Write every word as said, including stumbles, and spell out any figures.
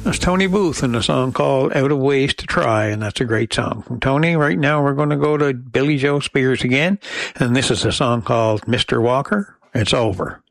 That's Tony Booth and a song called Out of Ways to Try, and that's a great song from Tony. Right now we're going to go to Billy Joe Spears again, and this is a song called Mister Walker, It's Over.